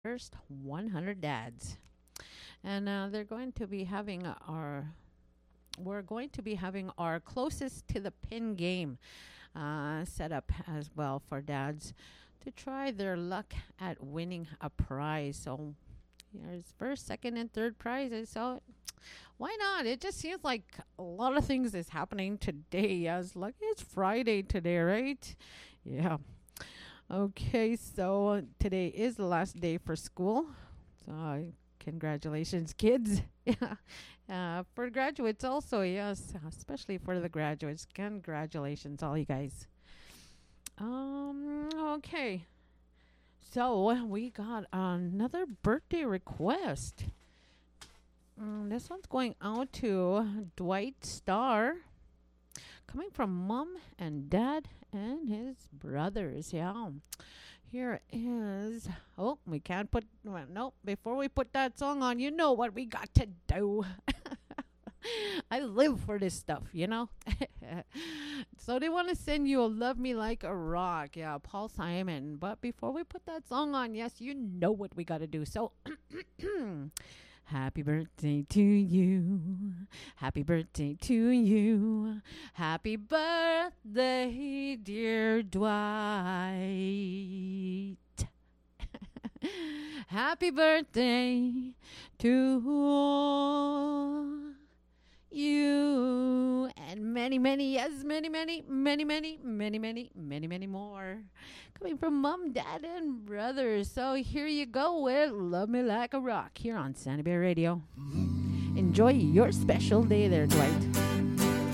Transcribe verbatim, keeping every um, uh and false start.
first one hundred dads. And uh, they're going to be having our, we're going to be having our closest to the pin game uh, set up as well for dads to try their luck at winning a prize. So there's first, second, and third prizes. So why not? It just seems like a lot of things is happening today. I was like, it's Friday today, right? Yeah. Okay, so today is the last day for school. So uh, congratulations, kids. Yeah. Uh, for graduates also, yes, especially for the graduates. Congratulations, all you guys. Um, okay. So we got another birthday request. Mm, this one's going out to Dwight Starr, coming from mom and dad and his brothers. Yeah. Here is. Oh, we can't put. Well, nope. Before we put that song on, you know what we got to do. I live for this stuff, you know. So they want to send you a "Love Me Like a Rock." Yeah, Paul Simon. But before we put that song on, yes, you know what we got to do. So. Happy birthday to you. Happy birthday to you. Happy birthday, dear Dwight. Happy birthday to you. And many, many, yes, many, many, many, many, many, many, many, many more. Coming from mom, dad, and brothers. So here you go with Love Me Like a Rock here on Sandy Bear Radio. Enjoy your special day there, Dwight.